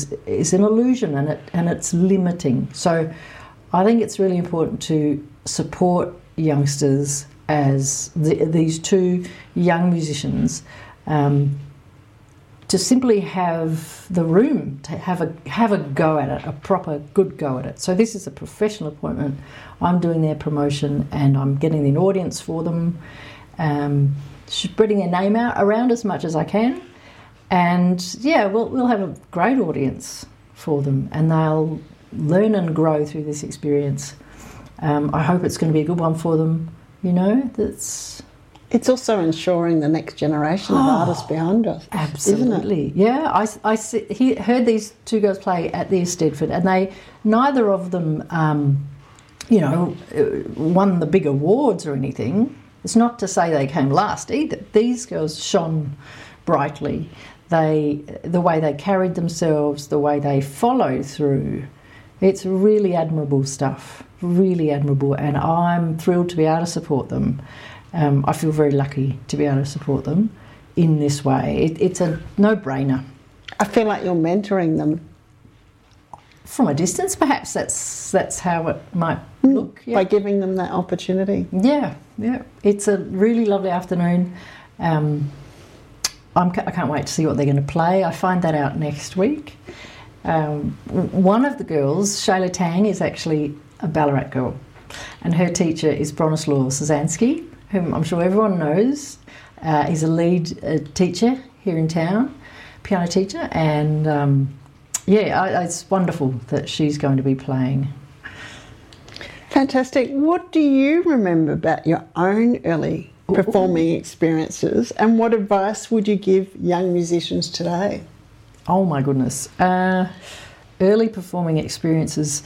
is an illusion, and it's limiting. So I think it's really important to support youngsters as these two young musicians, to simply have the room to have a go at it, a proper good go at it. So this is a professional appointment. I'm doing their promotion and I'm getting an audience for them, spreading their name out around as much as I can. And yeah, we'll have a great audience for them, and they'll learn and grow through this experience. I hope it's going to be a good one for them. You know, it's also ensuring the next generation of artists behind us. Absolutely, isn't it? Yeah. I heard these two girls play at the Eisteddfod, and neither of them, won the big awards or anything. It's not to say they came last either. These girls shone brightly. The way they carried themselves, the way they followed through, it's really admirable stuff, really admirable, and I'm thrilled to be able to support them. I feel very lucky to be able to support them in this way. It's a no-brainer. I feel like you're mentoring them. From a distance, perhaps that's how it might look. Yeah. By giving them that opportunity. Yeah. It's a really lovely afternoon. I can't wait to see what they're going to play. I find that out next week. One of the girls, Shayla Tang, is actually a Ballarat girl, and her teacher is Bronislaw Szanski, whom I'm sure everyone knows. He's a lead teacher here in town, piano teacher, and it's wonderful that she's going to be playing. Fantastic. What do you remember about your own early performing experiences, and what advice would you give young musicians today? Oh my goodness. Early performing experiences.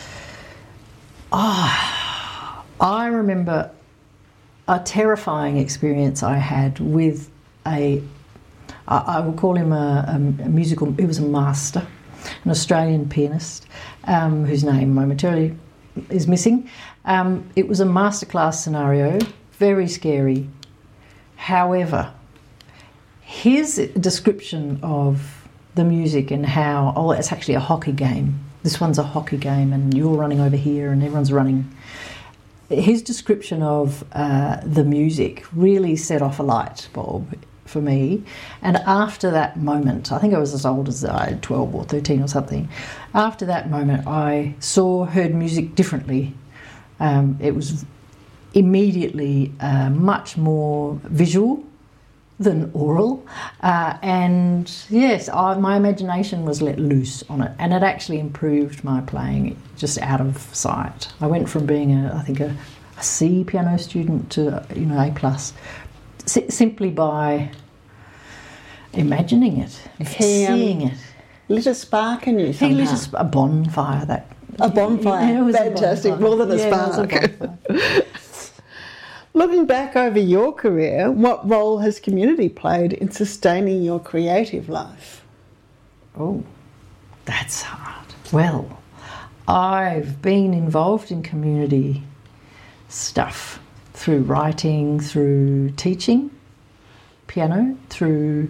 I remember a terrifying experience I had with I will call him a musical, he was a master, an Australian pianist, whose name momentarily is missing. It was a masterclass scenario, very scary. However, his description of the music and how, it's actually a hockey game. This one's a hockey game and you're running over here and everyone's running. His description of the music really set off a light bulb for me. And after that moment, I think I was as old as 12 or 13 or something. After that moment, I heard music differently. It was immediately much more visual than oral, and yes, my imagination was let loose on it, and it actually improved my playing just out of sight. I went from being a C piano student to A+, simply by imagining it, seeing it. Lit a spark in you somehow. He lit a bonfire. A bonfire. Yeah, it was fantastic. A bonfire. More than a spark. It was a bonfire. Looking back over your career, what role has community played in sustaining your creative life? Oh, that's hard. Well, I've been involved in community stuff through writing, through teaching piano, through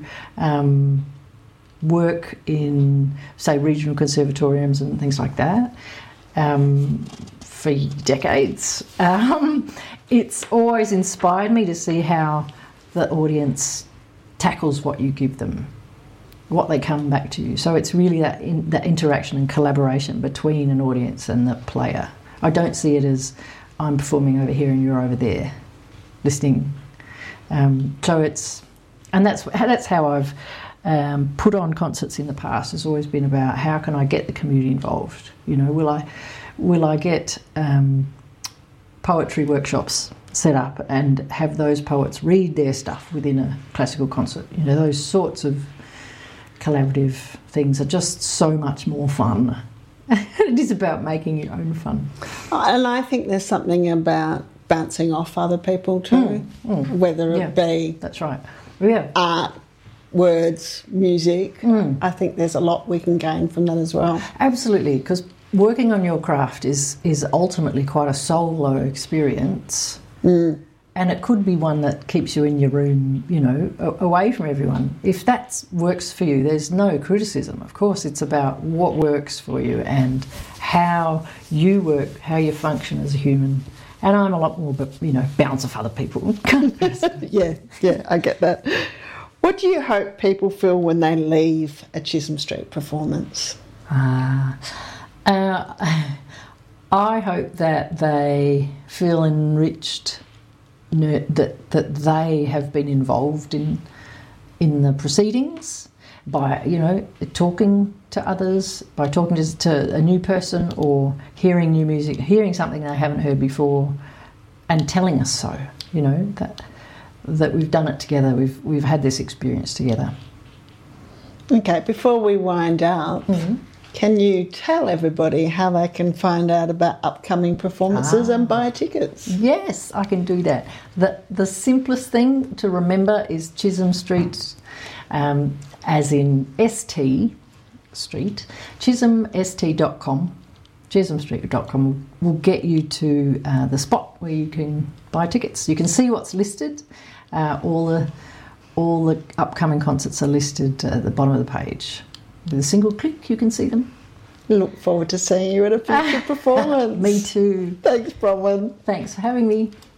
work in, say, regional conservatoriums and things like that. For decades. It's always inspired me to see how the audience tackles what you give them, what they come back to you. So it's really that interaction and collaboration between an audience and the player. I don't see it as I'm performing over here and you're over there listening. That's how I've put on concerts in the past. Has always been about how can I get the community involved. You know, will I get poetry workshops set up and have those poets read their stuff within a classical concert? You know, those sorts of collaborative things are just so much more fun. It is about making your own fun. And I think there's something about bouncing off other people too, whether it be that's right. Yeah. Art, words, music. I think there's a lot we can gain from that as well. Absolutely, because working on your craft is ultimately quite a solo experience. and it could be one that keeps you in your room, you know, away from everyone. If that works for you, there's no criticism. Of course, it's about what works for you and how you work, how you function as a human. And I'm a lot more, you know, bounce off other people kind of person. Yeah, I get that. What do you hope people feel when they leave a Chisholm Street performance? I hope that they feel enriched, that they have been involved in the proceedings by, you know, talking to others, by talking to a new person or hearing new music, hearing something they haven't heard before and telling us so, you know, that we've done it together, we've had this experience together. Okay, before we wind up, can you tell everybody how they can find out about upcoming performances and buy tickets? Yes, I can do that. The simplest thing to remember is Chisholm Street, as in ST Street, chisholmst.com. chisholmstreet.com will get you to the spot where you can buy tickets. You can see what's listed. All the upcoming concerts are listed at the bottom of the page. With a single click, you can see them. Look forward to seeing you at a future performance. Me too. Thanks, Bronwyn. Thanks for having me.